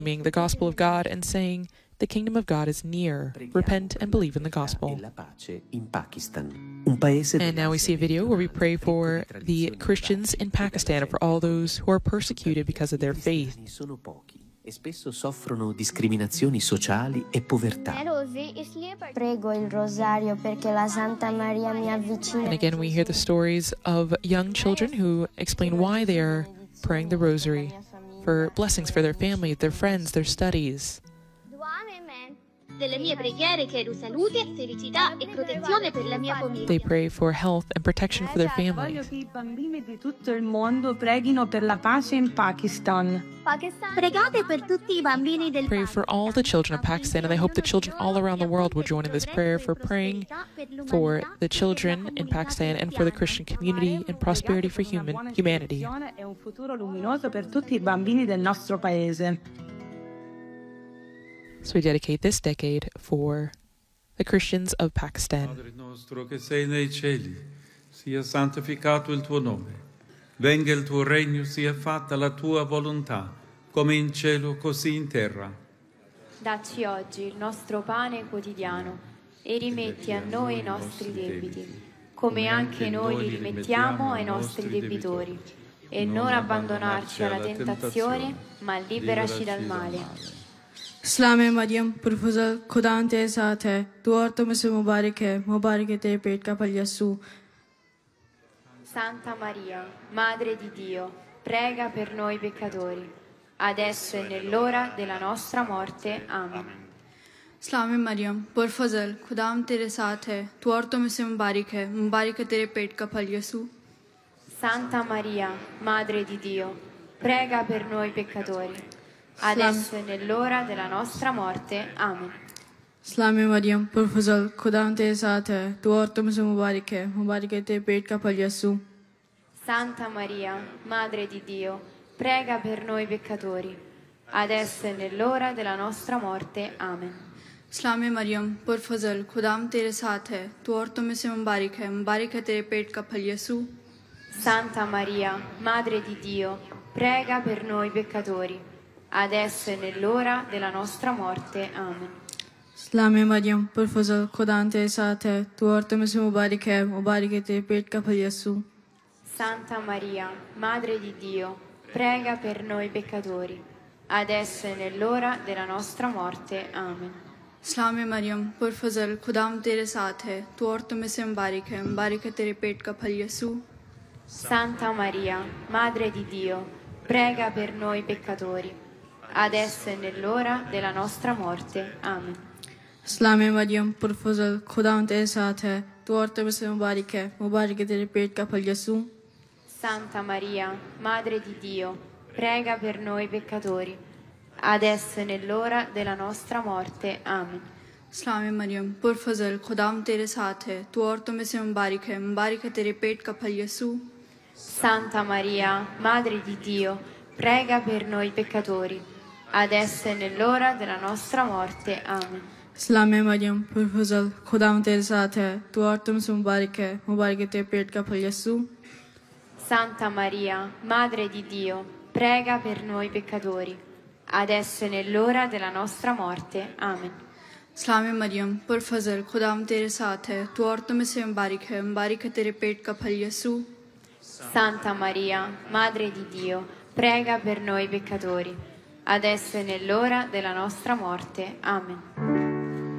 the gospel of God and saying, "The kingdom of God is near. Repent and believe in the gospel." And now we see a video where we pray for the Christians in Pakistan and for all those who are persecuted because of their faith. E spesso soffrono discriminazioni sociali e povertà. Prego il rosario perché la Santa Maria mi avvicina. And again, we hear the stories of young children who explain why they are praying the rosary, for blessings for their family, their friends, their studies. Delle mie preghiere chiedo salute, felicità e protezione per la mia famiglia. They pray for health and protection for their families. Voglio che I bambini di tutto il mondo preghino per la pace in Pakistan. Pregate per tutti I bambini del Pray for all the children of Pakistan, and I hope the children all around the world will join in this prayer for praying for the children in Pakistan and for the Christian community and prosperity for humanity. E un futuro luminoso per tutti I bambini del nostro paese. So we dedicate this decade for the Christians of Pakistan. Padre nostro che sei nei cieli, sia santificato il tuo nome. Venga il tuo regno, sia fatta la tua volontà, come in cielo così in terra. Dacci oggi il nostro pane quotidiano e rimetti a noi I nostri debiti, come anche noi li rimettiamo ai nostri debitori. E non abbandonarci alla tentazione, ma liberaci dal male. इस्लाम मरियम पुरफज़ल खुदा तेरे साथ है तू औरतों में से मुबारक है तेरे पेट का फल Yesu. Santa Maria, Madre di Dio, prega per noi peccatori, adesso e nell'ora della nostra morte. Amen. इस्लाम मरियम पुरफज़ल खुदा तेरे साथ है तू औरतों में से मुबारक है तेरे पेट का फल Yesu. Santa Maria, Madre di Dio, prega per noi peccatori, adesso e nell'ora della nostra morte. Amen. इस्लाम मरियम पुरफज़ल खुदा तेरे साथ है तू औरतों में से मुबारक है तेरे पेट का फल Yesu. Santa Maria, Madre di Dio, prega per noi peccatori, adesso e nell'ora della nostra morte. Amen. इस्लाम मरियम पुरफज़ल खुदा तेरे साथ है तू औरतों में से मुबारक है तेरे पेट का फल Yesu. Santa Maria, Madre di Dio, prega per noi peccatori, adesso e nell'ora della nostra morte. Amen. इस्लाम मरियम पुरफज़ल खुदा तेरे साथ है तू औरतों में से मुबारक है तेरे पेट का फल Yesu. Santa Maria, Madre di Dio, prega per noi peccatori, adesso e nell'ora della nostra morte. Amen. इस्लाम मरियम पुरफज़ल खुदा तेरे साथ है तू औरतों में से मुबारक है तेरे पेट का फल Yesu. Santa Maria, Madre di Dio, prega per noi peccatori, adesso e nell'ora della nostra morte. Amen. इस्लाम मरियम पुरफज़ल खुदा तेरे साथ है तू औरतों में से मुबारक है तेरे पेट का फल Yesu. Santa Maria, Madre di Dio, prega per noi peccatori, adesso e nell'ora della nostra morte. Amen. इस्लाम मरियम पुरफज़ल खुदा तेरे साथ है तू औरतों में से मुबारक है तेरे पेट का फल Yesu. Santa Maria, Madre di Dio, prega per noi peccatori, adesso e nell'ora della nostra morte. Amen. इस्लाम मरियम पुरफज़ल खुदा तेरे साथ है तू औरतों में से मुबारक है तेरे पेट का फल Yesu. Santa Maria, Madre di Dio, prega per noi peccatori, adesso e nell'ora della nostra morte. Amen. इस्लाम मरियम पुरफज़ल खुदा तेरे साथ है तू औरतों में से मुबारक है तेरे पेट का फल Yesu. Santa Maria, Madre di Dio, prega per noi peccatori, adesso e nell'ora della nostra morte. Amen.